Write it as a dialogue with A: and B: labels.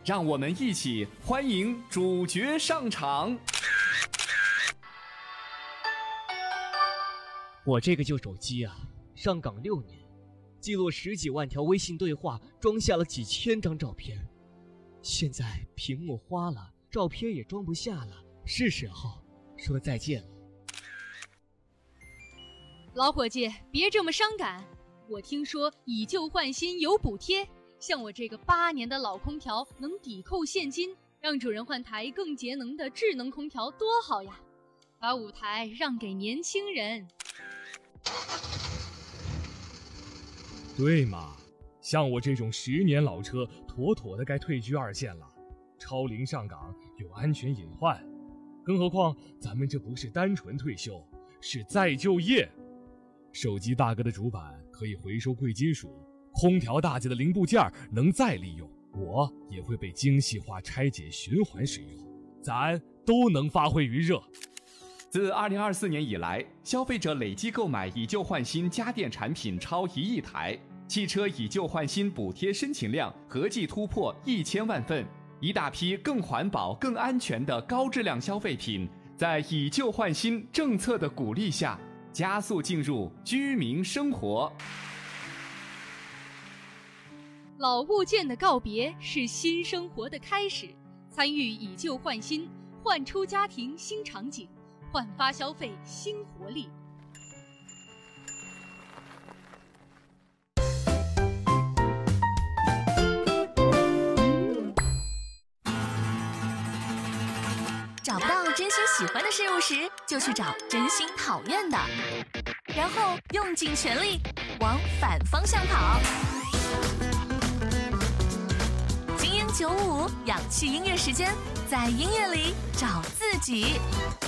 A: 让我们一起欢迎主角上场。
B: 我这个旧手机啊，上岗6年，记录10几万条微信对话，装下了几千张照片。现在屏幕花了，照片也装不下了，是时候说再见了。
C: 老伙计，别这么伤感。我听说以旧换新有补贴，像我这个8年的老空调能抵扣现金，让主人换台更节能的智能空调多好呀！把舞台让给年轻人。
D: 对嘛，像我这种10年老车，妥妥的该退居2线了。超龄上岗有安全隐患，更何况咱们这不是单纯退休，是再就业。手机大哥的主板可以回收贵金属，空调大姐的零部件能再利用，我也会被精细化拆解循环使用，咱都能发挥余热。
A: 自2024年以来，消费者累计购买以旧换新家电产品超1亿台，汽车以旧换新补贴申请量合计突破1000万份，一大批更环保、更安全的高质量消费品，在以旧换新政策的鼓励下，加速进入居民生活。
C: 老物件的告别是新生活的开始，参与以旧换新，焕出家庭新场景，焕发消费新活力。
E: 找不到真心喜欢的事物时，就去找真心讨厌的，然后用尽全力往反方向跑。精英95氧气音乐时间，在音乐里找自己。